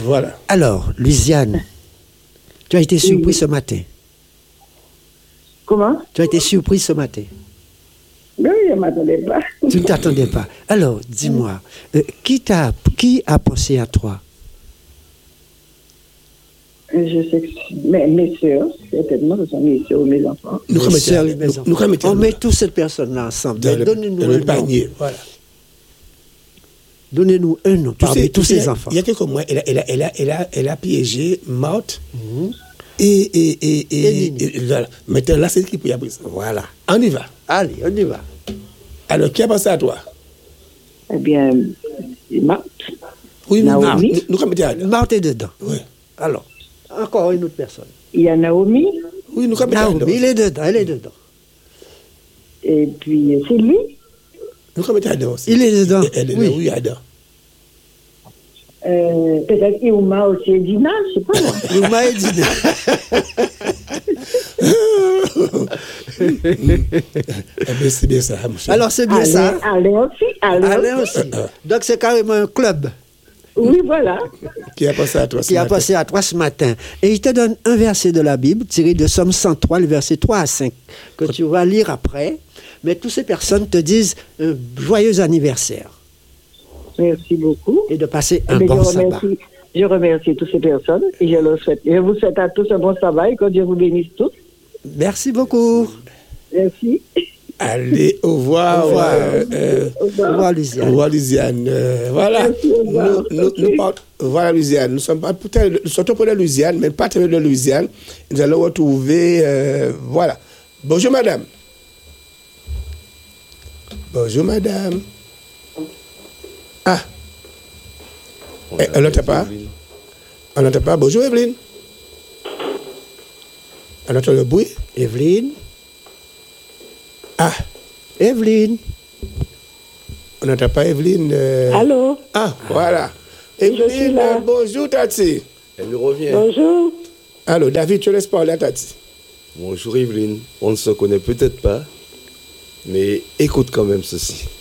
Voilà. Alors, Louisiane, tu as été surpris ce matin. Comment? Tu as été surpris ce matin. Oui, je ne m'attendais pas. Tu ne t'attendais pas. Alors, dis-moi, qui a pensé à toi? Je sais que mes soeurs, certainement, ce sont mes soeurs ou mes enfants. Mes soeurs et mes enfants. On met toutes ces personnes-là ensemble. Donnez-nous le un panier, nom. voilà. Donnez-nous un nom parmi tous ces enfants. Il y a quelques mois, elle a piégé Marthe et voilà. Maintenant, là, c'est qui peut y avoir ça. Voilà. On y va. Allez, on y va. Alors, qui a pensé à toi? Eh bien, Marthe. Oui, Naomi. nous comme Marthe est dedans. Oui. Alors, encore une autre personne. Il y a Naomi. Oui, nous comme Naomi, elle est dedans. Et puis, c'est lui. Nous comme aussi. Il est dedans. Oui, il est dedans. Peut-être Iouma aussi et Dina, je ne sais pas moi. Iouma et Dina. C'est bien ça, monsieur. Alors, c'est bien ça. Alain aussi. Donc, c'est carrément un club. Oui, voilà. Qui a pensé à toi Qui a pensé à toi ce matin. Et il te donne un verset de la Bible, tiré de Somme 103, le verset 3 à 5, que tu vas lire après. Mais toutes ces personnes te disent un joyeux anniversaire. Merci beaucoup. Et de passer un bon sabbat. Je remercie toutes ces personnes et je vous souhaite à tous un bon sabbat et que Dieu vous bénisse tous. Merci beaucoup. Merci. Allez, au revoir. Au revoir, Louisiane. Au revoir, Louisiane. Voilà. Voilà, Louisiane. Nous sommes pour la Louisiane, mais pas très de Louisiane. Nous allons retrouver. Voilà. Bonjour, madame. Bonjour, madame. Ah. On n'entend pas? On n'entend pas? Bonjour, Evelyne. On entend le bruit? Evelyne. Ah. Evelyne. On n'entend pas Evelyne. Allô? Ah, voilà. Evelyne, bonjour, Tati. Elle me revient. Bonjour. Allô, David, tu laisses parler à Tati. Bonjour, Evelyne. On ne se connaît peut-être pas, mais écoute quand même ceci.